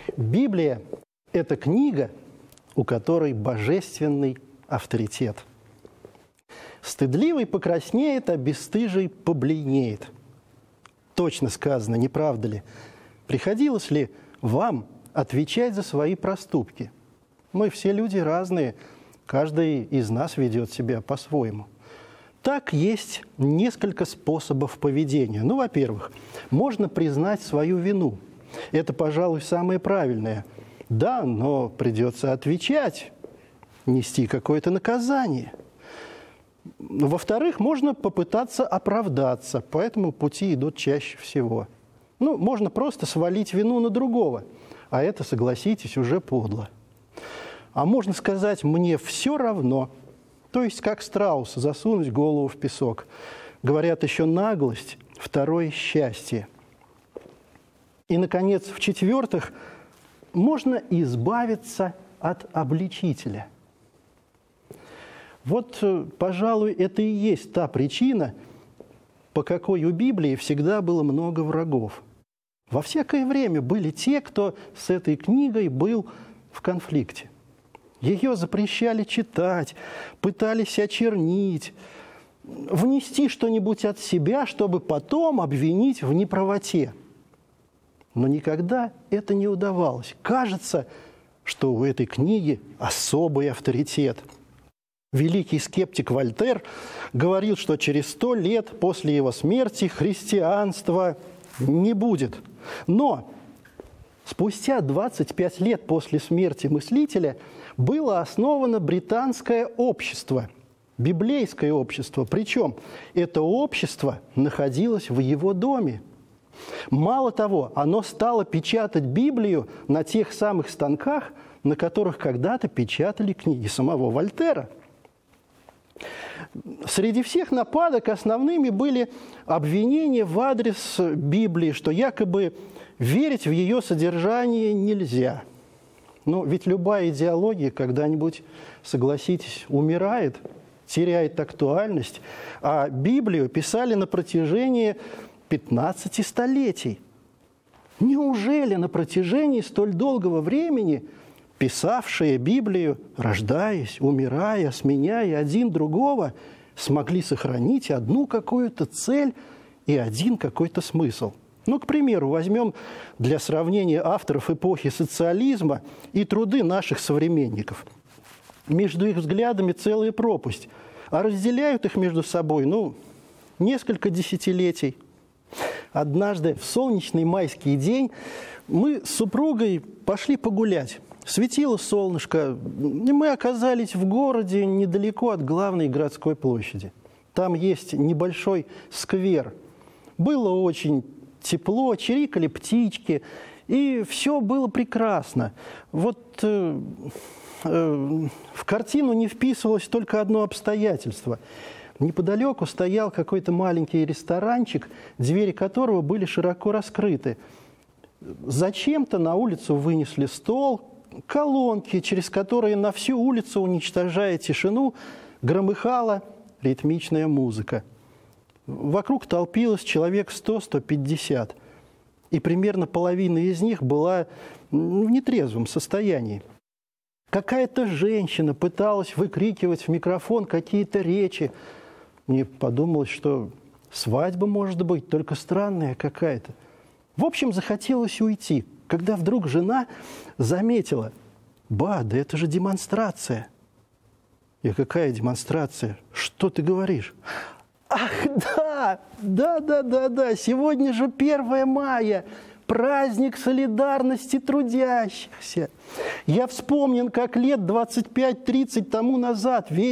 Библия – это книга, у которой божественный авторитет. Стыдливый покраснеет, а бесстыжий побледнеет. Точно сказано, не правда ли? Приходилось ли вам отвечать за свои проступки? Мы все люди разные, каждый из нас ведет себя по-своему. Так, есть несколько способов поведения. Ну, во-первых, можно признать свою вину. Это, пожалуй, самое правильное. Да, но придется отвечать, нести какое-то наказание. Во-вторых, можно попытаться оправдаться, по этому пути идут чаще всего. Ну, можно просто свалить вину на другого, а это, согласитесь, уже подло. А можно сказать «мне все равно», то есть как страус засунуть голову в песок. Говорят, еще наглость – второе счастье. И, наконец, в-четвертых, можно избавиться от обличителя. Вот, пожалуй, это и есть та причина, по какой у Библии всегда было много врагов. Во всякое время были те, кто с этой книгой был в конфликте. Ее запрещали читать, пытались очернить, внести что-нибудь от себя, чтобы потом обвинить в неправоте. Но никогда это не удавалось. Кажется, что у этой книги особый авторитет. Великий скептик Вольтер говорил, что через 100 лет после его смерти христианства не будет. Но спустя 25 лет после смерти мыслителя было основано британское общество, библейское общество. Причем это общество находилось в его доме. Мало того, оно стало печатать Библию на тех самых станках, на которых когда-то печатали книги самого Вольтера. Среди всех нападок основными были обвинения в адрес Библии, что якобы верить в ее содержание нельзя. Но ведь любая идеология когда-нибудь, согласитесь, умирает, теряет актуальность, а Библию писали на протяжении 15 столетий. Неужели на протяжении столь долгого времени писавшие Библию, рождаясь, умирая, сменяя один другого, смогли сохранить одну какую-то цель и один какой-то смысл? Ну, к примеру, возьмем для сравнения авторов эпохи социализма и труды наших современников. Между их взглядами целая пропасть, а разделяют их между собой, несколько десятилетий. Однажды в солнечный майский день мы с супругой пошли погулять. Светило солнышко, и мы оказались в городе недалеко от главной городской площади. Там есть небольшой сквер. Было очень тепло, чирикали птички, и все было прекрасно. Вот в картину не вписывалось только одно обстоятельство. Неподалеку стоял какой-то маленький ресторанчик, двери которого были широко раскрыты. Зачем-то на улицу вынесли стол, колонки, через которые на всю улицу, уничтожая тишину, громыхала ритмичная музыка. Вокруг толпилось человек 100-150, и примерно половина из них была в нетрезвом состоянии. Какая-то женщина пыталась выкрикивать в микрофон какие-то речи. Мне подумалось, что свадьба может быть, только странная какая-то. В общем, захотелось уйти, когда вдруг жена заметила: «Ба, да это же демонстрация». Я: «Какая демонстрация? Что ты говоришь?» «Ах, да, сегодня же 1 мая, праздник солидарности трудящихся. Я вспомнил, как лет 25-30 тому назад